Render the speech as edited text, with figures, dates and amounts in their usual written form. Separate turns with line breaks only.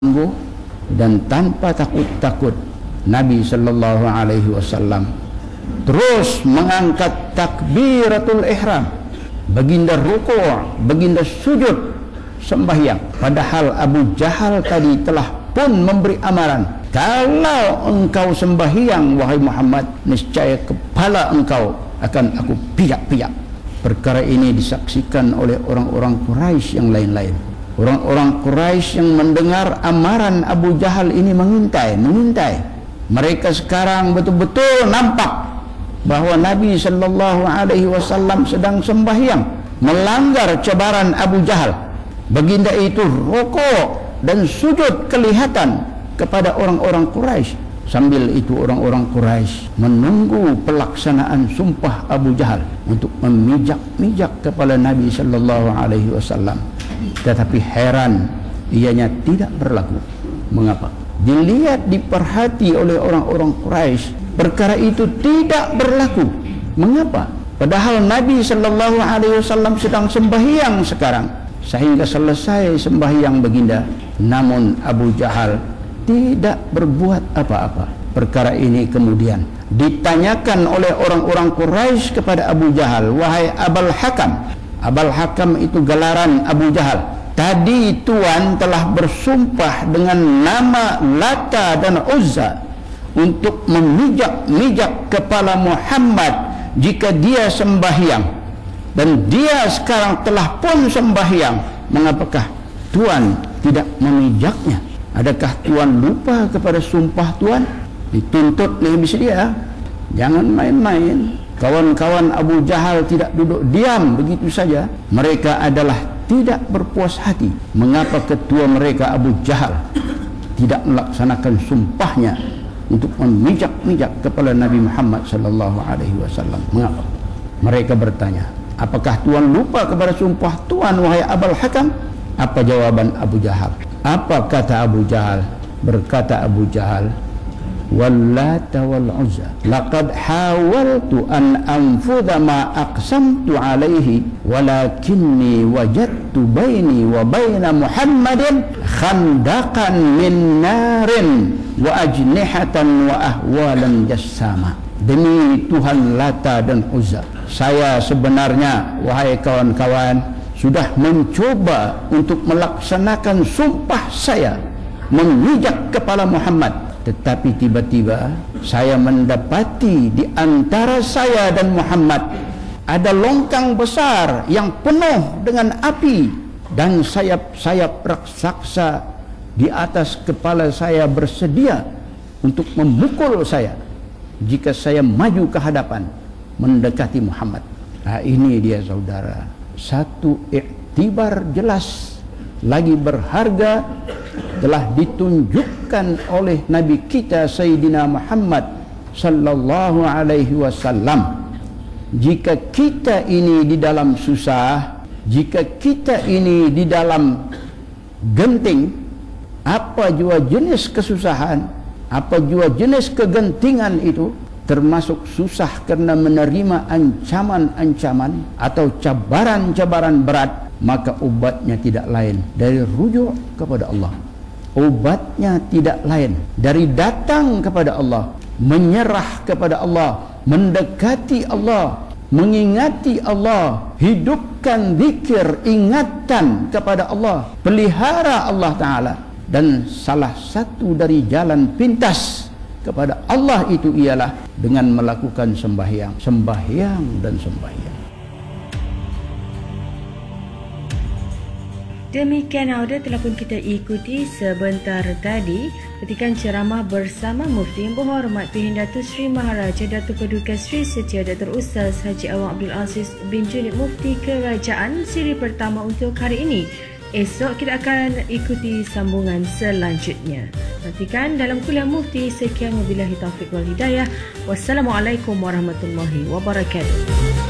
tangguh dan tanpa takut-takut Nabi sallallahu alaihi wasallam terus mengangkat takbiratul ihram, baginda rukuk, baginda sujud sembahyang, padahal Abu Jahal tadi telah pun memberi amaran, kalau engkau sembahyang wahai Muhammad, niscaya kepala engkau akan aku pijak-pijak. Perkara ini disaksikan oleh orang-orang Quraisy yang lain-lain. Orang-orang Quraisy yang mendengar amaran Abu Jahal ini mengintai. Mereka sekarang betul-betul nampak bahawa Nabi sallallahu alaihi wasallam sedang sembahyang, melanggar cabaran Abu Jahal. Baginda itu rukuk dan sujud kelihatan kepada orang-orang Quraisy. Sambil itu orang-orang Quraisy menunggu pelaksanaan sumpah Abu Jahal untuk memijak-mijak kepala Nabi sallallahu alaihi wasallam. Tetapi heran, ianya tidak berlaku. Mengapa? Dilihat, diperhati oleh orang-orang Quraisy, perkara itu tidak berlaku. Mengapa? Padahal Nabi sallallahu alaihi wasallam sedang sembahyang sekarang, sehingga selesai sembahyang baginda, namun Abu Jahal tidak berbuat apa-apa. Perkara ini kemudian ditanyakan oleh orang-orang Quraisy kepada Abu Jahal, wahai Abul Hakam. Abul Hakam itu gelaran Abu Jahal. Tadi Tuan telah bersumpah dengan nama Lata dan Uzza untuk memijak-mijak kepala Muhammad jika dia sembahyang, dan dia sekarang telah pun sembahyang. Mengapakah Tuan tidak memijaknya? Adakah Tuan lupa kepada sumpah Tuan? Dituntut lebih sedia. Jangan main-main. Kawan-kawan Abu Jahal tidak duduk diam begitu saja. Mereka adalah tidak berpuas hati. Mengapa ketua mereka Abu Jahal tidak melaksanakan sumpahnya untuk memijak-mijak kepala Nabi Muhammad sallallahu alaihi wasallam? Mengapa? Mereka bertanya, apakah Tuan lupa kepada sumpah Tuan wahai Abul Hakam? Apa jawaban Abu Jahal? Apa kata Abu Jahal? Berkata Abu Jahal, Wallata wal Uzza laqad hawaltu an anfudha ma aqsamtu alaihi walakinni wajadtu baini wa baina Muhammadin khandaqan min narin wa ajnihatan wa ahwalan jassama. Demi Tuhan Lata dan Uzza, saya sebenarnya wahai kawan-kawan sudah mencoba untuk melaksanakan sumpah saya memijak kepala Muhammad, tetapi tiba-tiba saya mendapati di antara saya dan Muhammad ada longkang besar yang penuh dengan api, dan sayap-sayap raksasa di atas kepala saya bersedia untuk memukul saya jika saya maju ke hadapan mendekati Muhammad. Nah, ini dia saudara, satu iktibar jelas lagi berharga telah ditunjukkan oleh Nabi kita Sayyidina Muhammad sallallahu alaihi wasallam. Jika kita ini di dalam susah, jika kita ini di dalam genting, apa jua jenis kesusahan, apa jua jenis kegentingan itu, termasuk susah karena menerima ancaman-ancaman atau cabaran-cabaran berat, maka obatnya tidak lain dari rujuk kepada Allah. Obatnya tidak lain dari datang kepada Allah, menyerah kepada Allah, mendekati Allah, mengingati Allah, hidupkan zikir, ingatan kepada Allah, pelihara Allah Ta'ala. Dan salah satu dari jalan pintas kepada Allah itu ialah dengan melakukan sembahyang dan sembahyang.
Demikian audio telah pun kita ikuti sebentar tadi petikan ceramah bersama Mufti Yang Berhormat Tuhin Datuk Seri Maharaja Datuk Paduka Seri Setia Dr. Ustaz Haji Awang Abdul Aziz bin Junid Mufti Kerajaan siri pertama untuk hari ini. Esok kita akan ikuti sambungan selanjutnya. Nantikan dalam kuliah Mufti. Sekian wabillahi taufiq wal hidayah. Wassalamualaikum warahmatullahi wabarakatuh.